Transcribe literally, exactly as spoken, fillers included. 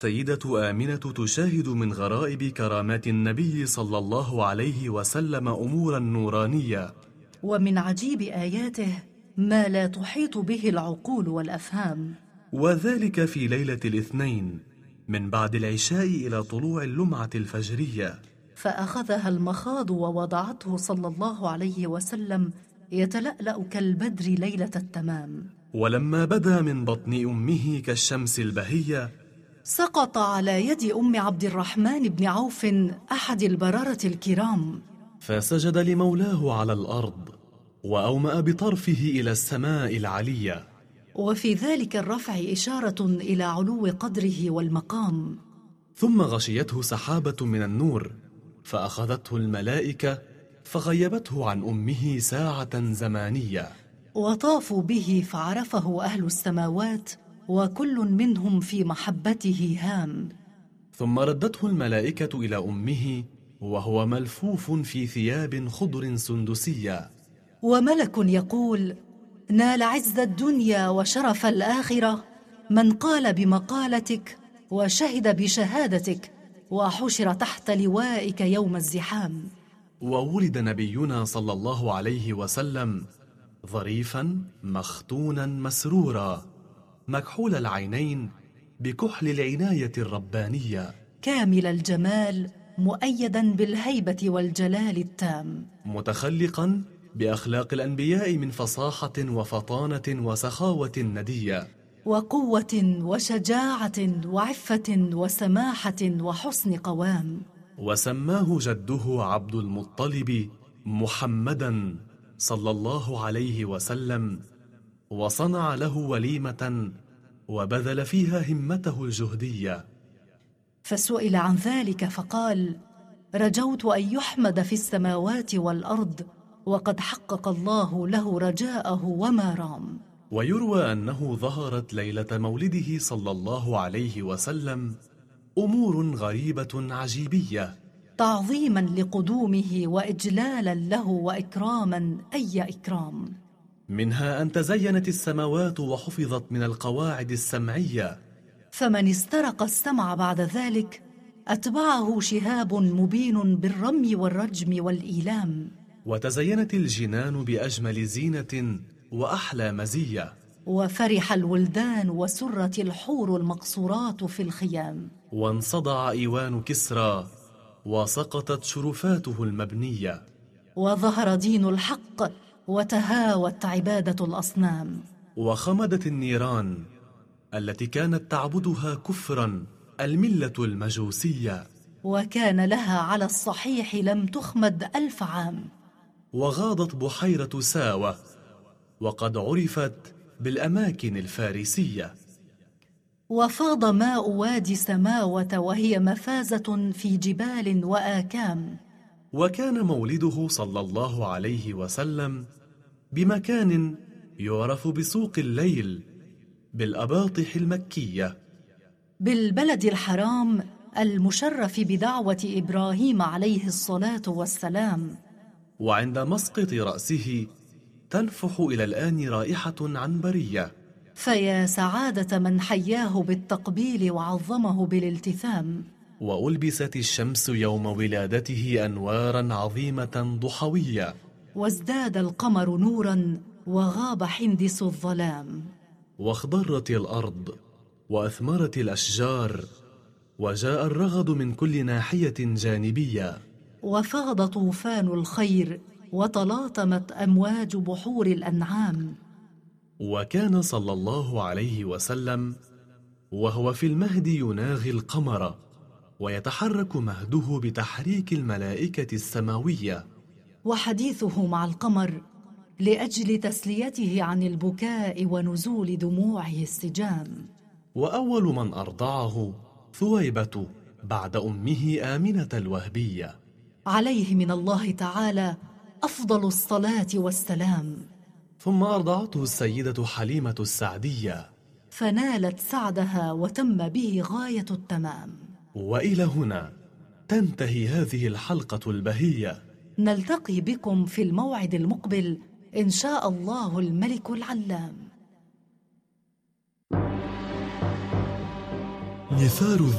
سيدة آمنة تشاهد من غرائب كرامات النبي صلى الله عليه وسلم أمورا نورانية، ومن عجيب آياته ما لا تحيط به العقول والأفهام، وذلك في ليلة الاثنين من بعد العشاء إلى طلوع اللمعة الفجرية، فأخذها المخاض ووضعته صلى الله عليه وسلم يتلألأ كالبدر ليلة التمام. ولما بدا من بطن أمه كالشمس البهية سقط على يد أم عبد الرحمن بن عوف أحد البررة الكرام، فسجد لمولاه على الأرض وأومأ بطرفه إلى السماء العلية، وفي ذلك الرفع إشارة إلى علو قدره والمقام. ثم غشيته سحابة من النور فأخذته الملائكة فغيبته عن أمه ساعة زمانية، وطافوا به فعرفه أهل السماوات وكل منهم في محبته هام. ثم ردته الملائكة إلى أمه وهو ملفوف في ثياب خضر سندسية، وملك يقول: نال عز الدنيا وشرف الآخرة من قال بمقالتك وشهد بشهادتك وحشر تحت لوائك يوم الزحام. وولد نبينا صلى الله عليه وسلم ظريفا مختونا مسرورا مكحول العينين بكحل العناية الربانية، كامل الجمال مؤيدا بالهيبة والجلال التام، متخلقا بأخلاق الأنبياء من فصاحة وفطانة وسخاوة ندية، وقوة وشجاعة وعفة وسماحة وحسن قوام. وسماه جده عبد المطلب محمدا صلى الله عليه وسلم، وصنع له وليمة وبذل فيها همته الجهدية. فسئل عن ذلك فقال: رجوت أن يحمد في السماوات والأرض، وقد حقق الله له رجاءه وما رام. ويروى أنه ظهرت ليلة مولده صلى الله عليه وسلم أمور غريبة عجيبية، تعظيما لقدومه وإجلالا له وإكراما أي إكرام. منها أن تزينت السماوات وحفظت من القواعد السمعية، فمن استرق السمع بعد ذلك أتبعه شهاب مبين بالرمي والرجم والإيلام. وتزينت الجنان بأجمل زينة وأحلى مزية، وفرح الولدان وسرت الحور المقصورات في الخيام. وانصدع إيوان كسرى وسقطت شرفاته المبنية، وظهر دين الحق وتهاوت عبادة الأصنام. وخمدت النيران التي كانت تعبدها كفرا الملة المجوسية، وكان لها على الصحيح لم تخمد ألف عام. وغاضت بحيرة ساوة وقد عرفت بالأماكن الفارسية، وفاض ماء وادي سماوة وهي مفازة في جبال وآكام. وكان مولده صلى الله عليه وسلم بمكان يعرف بسوق الليل بالأباطح المكية، بالبلد الحرام المشرف بدعوة إبراهيم عليه الصلاة والسلام. وعند مسقط رأسه تنفح إلى الآن رائحة عنبرية، فيا سعادة من حياه بالتقبيل وعظمه بالالتثام. وألبست الشمس يوم ولادته أنوارا عظيمة ضحوية، وازداد القمر نورا وغاب حندس الظلام. واخضرت الأرض وأثمرت الأشجار، وجاء الرغد من كل ناحية جانبية، وفاض طوفان الخير وتلاطمت أمواج بحور الأنعام. وكان صلى الله عليه وسلم وهو في المهد يناغي القمر ويتحرك مهده بتحريك الملائكة السماوية، وحديثه مع القمر لأجل تسليته عن البكاء ونزول دموعه السجام. وأول من أرضعه ثويبة بعد أمه آمنة الوهبية، عليه من الله تعالى أفضل الصلاة والسلام. ثم أرضعته السيدة حليمة السعدية، فنالت سعدها وتم به غاية التمام. وإلى هنا تنتهي هذه الحلقة البهية، نلتقي بكم في الموعد المقبل إن شاء الله الملك العلام. نثار